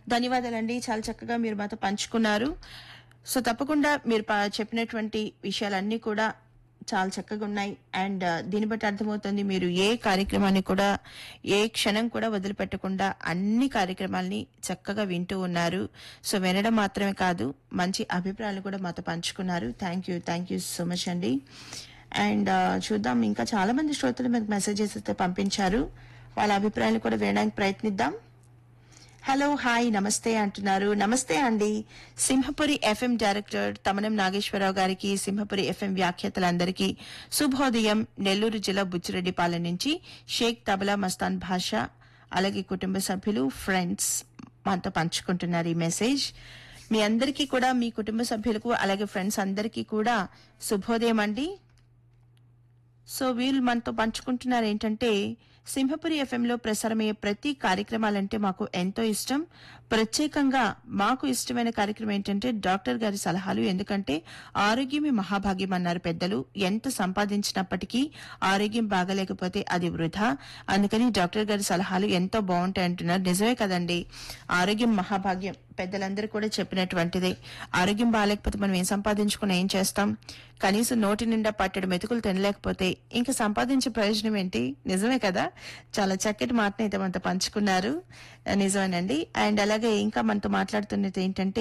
ధన్యవాదాలండి. చాలా చక్కగా మీరు మాతో పంచుకున్నారు. సో, తప్పకుండా మీరు చెప్పినటువంటి విషయాలన్నీ కూడా చాలా చక్కగా ఉన్నాయి. అండ్ దీన్ని బట్టి అర్థమవుతుంది మీరు ఏ కార్యక్రమాన్ని కూడా ఏ క్షణం కూడా వదిలిపెట్టకుండా అన్ని కార్యక్రమాల్ని చక్కగా వింటూ ఉన్నారు. సో, వినడం మాత్రమే కాదు మంచి అభిప్రాయాలు కూడా మాతో పంచుకున్నారు. థ్యాంక్ యూ సో మచ్ అండి. అండ్ చూద్దాం, ఇంకా చాలా మంది శ్రోతలు మనకు మెసేజెస్ అయితే పంపించారు. వాళ్ళ అభిప్రాయాలు కూడా వినడానికి ప్రయత్నిద్దాం. హలో, హాయ్, నమస్తే అంటున్నారు. నమస్తే అండి. సింహపురి ఎఫ్ఎం డైరెక్టర్ తమనం నాగేశ్వరరావు గారికి, సింహపురి ఎఫ్ఎం వ్యాఖ్యాతలందరికీ శుభోదయం. నెల్లూరు జిల్లా బుచ్చిరెడ్డిపాలెం నుంచి షేక్ తబలా మస్తాన్ భాషా, అలాగే కుటుంబ సభ్యులు, ఫ్రెండ్స్ మనతో పంచుకుంటున్నారు ఈ మెసేజ్. మీ అందరికీ కూడా, మీ కుటుంబ సభ్యులకు అలాగే ఫ్రెండ్స్ అందరికీ కూడా శుభోదయం అండి. సో వీళ్ళు మనతో పంచుకుంటున్నారు ఏంటంటే, సింహపురి ఎఫ్ఎంలో ప్రసారమయ్యే ప్రతి కార్యక్రమాలంటే మాకు ఎంతో ఇష్టం. ప్రత్యేకంగా మాకు ఇష్టమైన కార్యక్రమం ఏంటంటే డాక్టర్ గారి సలహాలు. ఎందుకంటే ఆరోగ్యమే మహాభాగ్యం అన్నారు పెద్దలు. ఎంత సంపాదించినప్పటికీ ఆరోగ్యం బాగలేకపోతే అది వృధా. అందుకని డాక్టర్ గారి సలహాలు ఎంతో బాగుంటాయి అంటున్నారు. నిజమే కదండి, ఆరోగ్యం మహాభాగ్యం పెద్దలందరూ కూడా చెప్పినటువంటిదే. ఆరోగ్యం బాగాలేకపోతే మనం ఏం సంపాదించుకుని ఏం చేస్తాం? కనీసం నోటి నిండా పట్టడి మెతుకులు తినలేకపోతే ఇంకా సంపాదించే ప్రయోజనం ఏంటి? నిజమే కదా. చాలా చక్కటి మాటను అయితే మనతో పంచుకున్నారు. నిజమేనండి. అండ్ అలాగే ఇంకా మనతో మాట్లాడుతున్నది ఏంటంటే,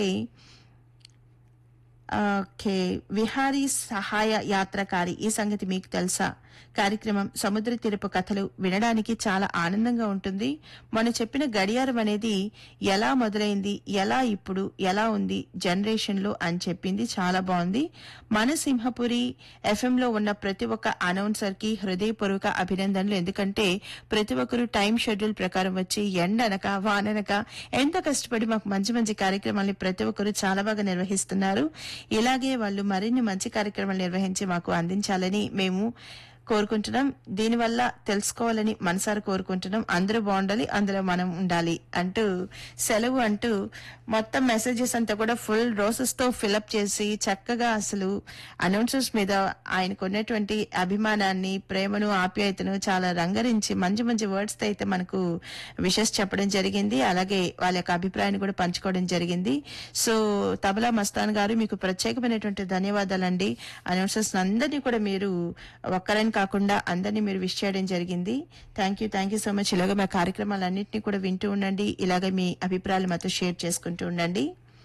ఓకే, విహారీ సహాయ యాత్రకారి ఈ సంగతి మీకు తెలుసా కార్యక్రమం సముద్ర తీరపు కథలు వినడానికి చాలా ఆనందంగా ఉంటుంది. మనం చెప్పిన గడియారం అనేది ఎలా మొదలైంది, ఎలా ఇప్పుడు ఎలా ఉంది జనరేషన్ లో అని చెప్పింది. చాలా బాగుంది. మన సింహపురి ఎఫ్ఎం లో ఉన్న ప్రతి ఒక్క అనౌన్సర్ కి హృదయపూర్వక అభినందనలు. ఎందుకంటే ప్రతి ఒక్కరు టైం షెడ్యూల్ ప్రకారం వచ్చి ఎండనక వాననక ఎంతో కష్టపడి మాకు మంచి మంచి కార్యక్రమాల్ని ప్రతి ఒక్కరు చాలా బాగా నిర్వహిస్తున్నారు. ఇలాగే వాళ్ళు మరిన్ని మంచి కార్యక్రమాలు నిర్వహించి మాకు అందించాలని మేము కోరుకుంటున్నాం. దీనివల్ల తెలుసుకోవాలని మనసారి కోరుకుంటున్నాం. అందరూ బాగుండాలి, అందులో మనం ఉండాలి అంటూ సెలవు అంటూ మొత్తం మెసేజెస్ అంతా కూడా ఫుల్ రోసెస్ తో ఫిలప్ చేసి చక్కగా అసలు అనౌన్సర్స్ మీద ఆయనకు ఉన్నటువంటి అభిమానాన్ని, ప్రేమను, ఆప్యాయతను చాలా రంగరించి మంచి మంచి వర్డ్స్ తో అయితే మనకు విషెస్ చెప్పడం జరిగింది. అలాగే వాళ్ళ యొక్క అభిప్రాయాన్ని కూడా పంచుకోవడం జరిగింది. సో తబలా మస్తాన్ గారు, మీకు ప్రత్యేకమైనటువంటి ధన్యవాదాలండి. అనౌన్సర్స్ అందరినీ కూడా మీరు ఒక్కరని కాకుండా అందరినీ మీరు విష్ చేయడం జరిగింది. Thank you so much. ఇలాగ మా కార్యక్రమాలన్నింటినీ కూడా వింటూ ఉండండి. ఇలాగ మీ అభిప్రాయాలు మాతో షేర్ చేసుకుంటూ ఉండండి.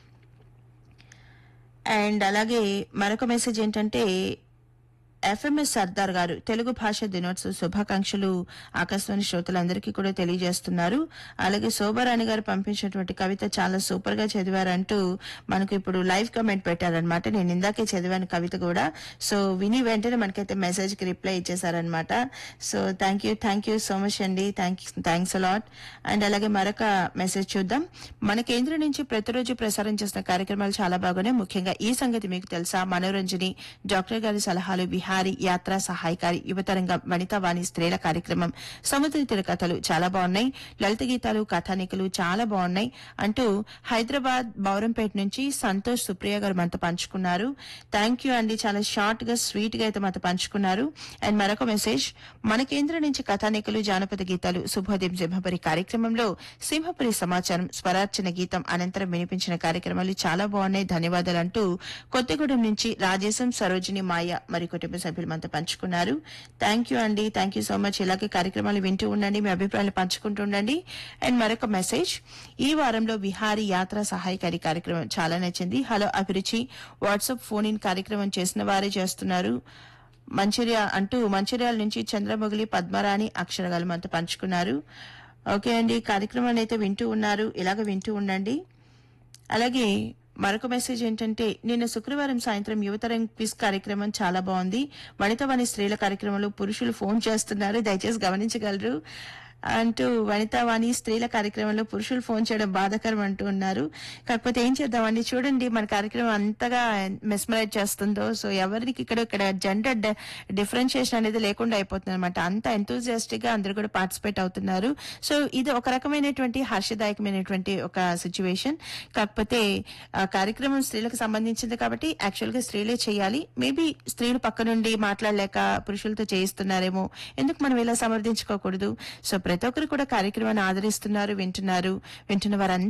అండ్ అలాగే మరొక మెసేజ్ ఏంటంటే, ఎఫ్ఎంఎస్ సర్దార్ గారు తెలుగు భాష దినోత్సవ శుభాకాంక్షలు ఆకాశవాణి శ్రోతలందరికీ కూడా తెలియజేస్తున్నారు. అలాగే శోభారాణి గారు పంపించినటువంటి కవిత చాలా సూపర్ గా చదివారంటూ మనకు ఇప్పుడు లైవ్ కమెంట్ పెట్టారనమాట. నేను ఇందాకే చదివాను కవిత కూడా. సో విని వెంటనే మనకైతే మెసేజ్ కి reply ఇచ్చేసారనమాట. So thank you so much అండి. Thanks a lot. అండ్ అలాగే మరొక మెసేజ్ చూద్దాం. మన కేంద్రం నుంచి ప్రతిరోజు ప్రసారం చేసిన కార్యక్రమాలు చాలా బాగున్నాయి. ముఖ్యంగా ఈ సంగతి మీకు తెలుసా, మనోరంజని, డాక్టర్ గారి సలహాలు, విహారీ యాత్రా సహాయకారి, యువతరంగం, వనితావాణి, స్త్రీల కార్యక్రమం, సముద్ర తీర కథలు చాలా బాగున్నాయి, లలిత గీతాలు, కథానికలు చాలా బాగున్నాయి అంటూ హైదరాబాద్ బౌరంపేట నుంచి సంతోష్ సుప్రియ గారు మనతో పంచుకున్నారు. థ్యాంక్ యూ అండి. చాలా షార్ట్ గా స్వీట్ గా అయితే మనతో పంచుకున్నారు. అండ్ మరొక మెసేజ్, మన కేంద్రం నుంచి కథానికలు, జానపద గీతాలు, శుభోదయం సింహపురి కార్యక్రమంలో సింహపురి సమాచారం, స్వరార్చన గీతం అనంతరం వినిపించిన కార్యక్రమాలు చాలా బాగున్నాయి, ధన్యవాదాలు అంటూ కొత్తగూడెం నుంచి రాజేశం, సరోజిని, మాయ మరి కుటుంబ సభ్యులు మనతో పంచుకున్నారు. థ్యాంక్ యూ అండి. Thank you so much. ఇలాగే కార్యక్రమాలు వింటూ ఉండండి, మీ అభిప్రాయాలు పంచుకుంటూ ఉండండి. అండ్ మరొక మెసేజ్, ఈ వారంలో విహారీ యాత్రా సహాయకారి కార్యక్రమం చాలా నచ్చింది. హలో అభిరుచి వాట్సాప్ ఫోన్ ఇన్ కార్యక్రమం చేసిన వారే చేస్తున్నారు మంచిర్యాల నుంచి చంద్రమొగిలి, పద్మరాణి, అక్షరగాలు మనతో పంచుకున్నారు. ఓకే అండి, కార్యక్రమాన్ని అయితే వింటూ ఉన్నారు. ఇలాగ వింటూ ఉండండి. అలాగే మరొక మెసేజ్ ఏంటంటే, నిన్న శుక్రవారం సాయంత్రం యువతరం క్విజ్ కార్యక్రమం చాలా బాగుంది. వనితావాణి స్త్రీల కార్యక్రమంలో పురుషులు ఫోన్ చేస్తున్నారు, దయచేసి గమనించగలరు అంటూ వనితావాణి స్త్రీల కార్యక్రమంలో పురుషులు ఫోన్ చేయడం బాధాకరం అంటూ ఉన్నారు. కాకపోతే ఏం చేద్దామండి, చూడండి మన కార్యక్రమం అంతగా మెస్మరైజ్ చేస్తుందో. సో ఎవరికి ఇక్కడ జెండర్ డిఫరెన్షియేషన్ అనేది లేకుండా అయిపోతుంది అనమాట. అంత ఎంతూజియాస్టిక్ గా అందరూ కూడా పార్టిసిపేట్ అవుతున్నారు. సో ఇది ఒక రకమైనటువంటి హర్షదాయకమైనటువంటి ఒక సిచ్యువేషన్. కాకపోతే కార్యక్రమం స్త్రీలకు సంబంధించింది కాబట్టి యాక్చువల్ గా స్త్రీలే చేయాలి. మేబీ స్త్రీలు పక్క నుండి మాట్లాడలేక పురుషులతో చేయిస్తున్నారేమో, ఎందుకు మనం ఇలా సమర్థించుకోకూడదు. సో ప్రతి ఒక్కరు కూడా కార్యక్రమాన్ని ఆదరిస్తున్నారు, వింటున్న వారందరూ